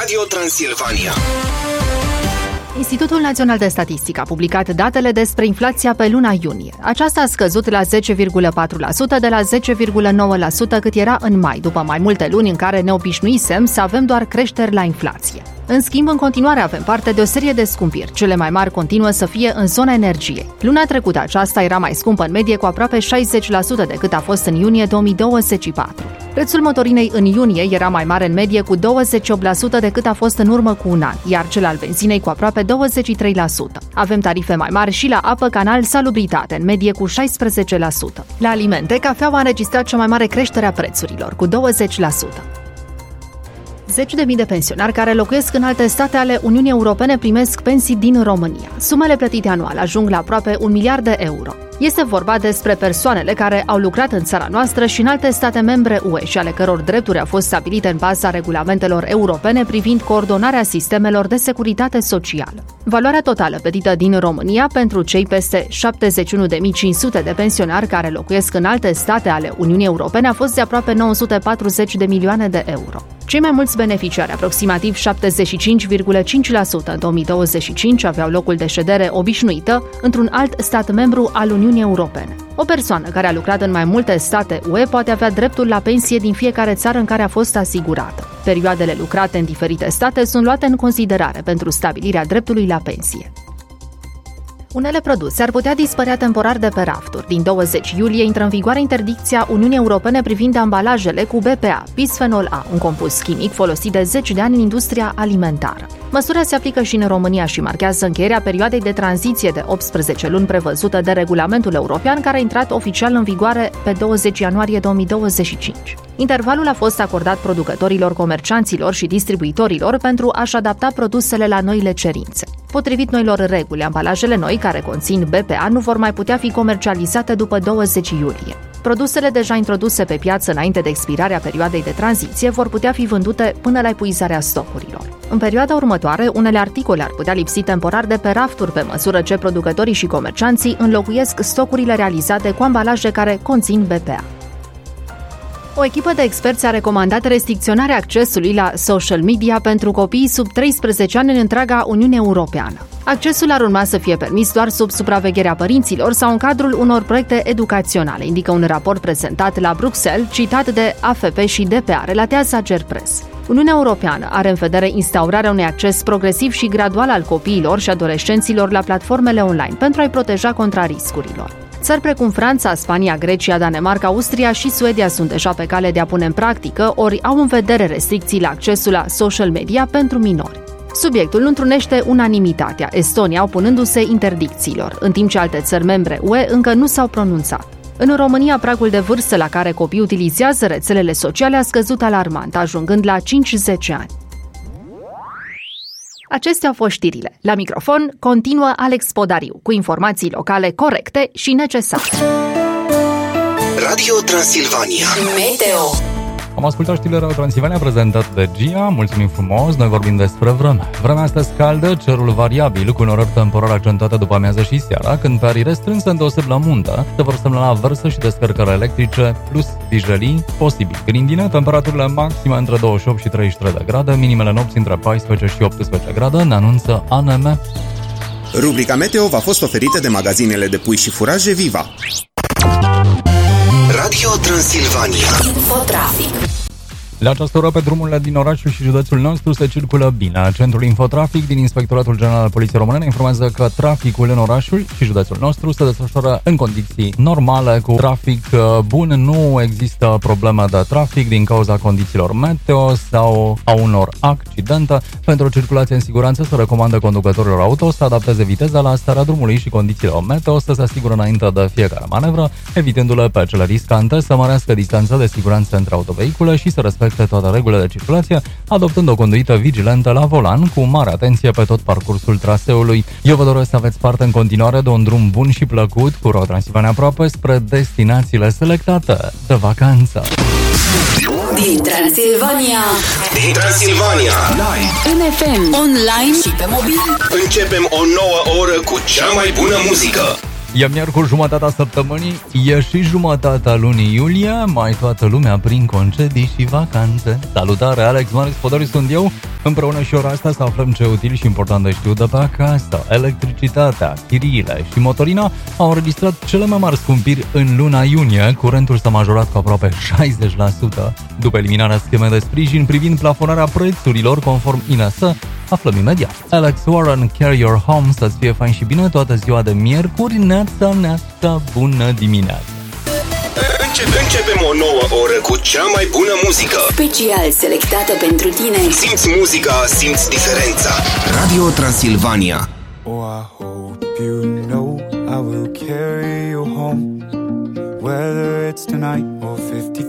Radio Transilvania. Institutul Național de Statistică a publicat datele despre inflația pe luna iunie. Aceasta a scăzut la 10,4% de la 10,9% cât era în mai, după mai multe luni în care ne obișnuisem să avem doar creșteri la inflație. În schimb, în continuare avem parte de o serie de scumpiri. Cele mai mari continuă să fie în zona energiei. Luna trecută aceasta era mai scumpă în medie cu aproape 60% decât a fost în iunie 2024. Prețul motorinei în iunie era mai mare în medie cu 28% decât a fost în urmă cu un an, iar cel al benzinei cu aproape 23%. Avem tarife mai mari și la apă, canal, salubritate, în medie cu 16%. La alimente, cafeaua a înregistrat cea mai mare creștere a prețurilor, cu 20%. Zeci de mii de pensionari care locuiesc în alte state ale Uniunii Europene primesc pensii din România. Sumele plătite anual ajung la aproape 1 miliard de euro. Este vorba despre persoanele care au lucrat în țara noastră și în alte state membre UE și ale căror drepturi au fost stabilite în baza regulamentelor europene privind coordonarea sistemelor de securitate socială. Valoarea totală plătită din România pentru cei peste 71.500 de pensionari care locuiesc în alte state ale Uniunii Europene a fost de aproape 940 de milioane de euro. Cei mai mulți beneficiari, aproximativ 75,5% în 2025, aveau locul de ședere obișnuită într-un alt stat membru al Uniunii Europene. O persoană care a lucrat în mai multe state UE poate avea dreptul la pensie din fiecare țară în care a fost asigurată. Perioadele lucrate în diferite state sunt luate în considerare pentru stabilirea dreptului la pensie. Unele produse ar putea dispărea temporar de pe rafturi. Din 20 iulie intră în vigoare interdicția Uniunii Europene privind ambalajele cu BPA, bisfenol A, un compus chimic folosit de 10 de ani în industria alimentară. Măsura se aplică și în România și marchează încheierea perioadei de tranziție de 18 luni prevăzută de regulamentul european, care a intrat oficial în vigoare pe 20 ianuarie 2025. Intervalul a fost acordat producătorilor, comercianților și distribuitorilor pentru a-și adapta produsele la noile cerințe. Potrivit noilor reguli, ambalajele noi care conțin BPA nu vor mai putea fi comercializate după 20 iulie. Produsele deja introduse pe piață înainte de expirarea perioadei de tranziție vor putea fi vândute până la epuizarea stocurilor. În perioada următoare, unele articole ar putea lipsi temporar de pe rafturi pe măsură ce producătorii și comercianții înlocuiesc stocurile realizate cu ambalaje care conțin BPA. O echipă de experți a recomandat restricționarea accesului la social media pentru copiii sub 13 ani în întreaga Uniune Europeană. Accesul ar urma să fie permis doar sub supravegherea părinților sau în cadrul unor proiecte educaționale, indică un raport prezentat la Bruxelles, citat de AFP și DPA, relatează Agerpres. Uniunea Europeană are în vedere instaurarea unui acces progresiv și gradual al copiilor și adolescenților la platformele online pentru a-i proteja contra riscurilor. Țări precum Franța, Spania, Grecia, Danemarca, Austria și Suedia sunt deja pe cale de a pune în practică, ori au în vedere restricții la accesul la social media pentru minori. Subiectul nu întrunește unanimitatea, Estonia opunându-se interdicțiilor, în timp ce alte țări membre UE încă nu s-au pronunțat. În România, pragul de vârstă la care copiii utilizează rețelele sociale a scăzut alarmant, ajungând la 5-10 ani. Acestea au fost știrile. La microfon continuă Alex Podariu, cu informații locale corecte și necesare. Radio Transilvania. Meteo. Am ascultat știrile Radio Transilvania prezentat de Gia, mulțumim frumos, noi vorbim despre vreme. Vremea astăzi caldă, cerul variabil, cu norări temporare accentuate după amiază și seara, când pe arii restrânse îndeoseb la muntă, se vor semnala averse și descărcări electrice, plus vijelii posibil. Grindine, temperaturile maxime între 28 și 33 de grade, minimele nopți între 14 și 18 grade, ne anunță ANM. Rubrica Meteo v-a fost oferită de magazinele de pui și furaje Viva. Radio Transilvania. Infotrafic. La această oră, pe drumurile din orașul și județul nostru se circulă bine. Centrul Infotrafic din Inspectoratul General al Poliției Române informează că traficul în orașul și județul nostru se desfășoară în condiții normale, cu trafic bun. Nu există probleme de trafic din cauza condițiilor meteo sau a unor accidente. Pentru o circulație în siguranță se recomandă conducătorilor auto să adapteze viteza la starea drumului și condițiile meteo, să se asigure înainte de fiecare manevră, evitându-le pe cele riscante, să mărească distanța de siguranță între autovehicule și să respecte toate regulile de circulație, adoptând o conduită vigilentă la volan, cu mare atenție pe tot parcursul traseului. Eu vă doresc să aveți parte în continuare de un drum bun și plăcut cu Radio Transilvania aproape spre destinațiile selectate de vacanță. Din Transilvania. Din Transilvania. Live. În FM, online și pe mobil. Începem o nouă oră cu cea mai bună muzică. E miercuri jumătatea săptămânii, e și jumătatea lunii iulie, mai toată lumea prin concedii și vacanțe. Salutare, Alex Marius Podori sunt eu, împreună și ora asta să aflăm ce util și important de știut de pe acasă. Electricitatea, chiriile și motorina au înregistrat cele mai mari scumpiri în luna iunie, curentul s-a majorat cu aproape 60%. După eliminarea schemei de sprijin privind plafonarea prețurilor conform INS, aflăm imediat. Alex Warren, Carry Your Home, să-ți fie fain și bine toată ziua de miercuri, neața, bună dimineața! Începem o nouă oră cu cea mai bună muzică. Special selectată pentru tine. Simți muzica, simți diferența. Radio Transilvania. Oh, I hope you know I will carry you home, whether it's tonight or 50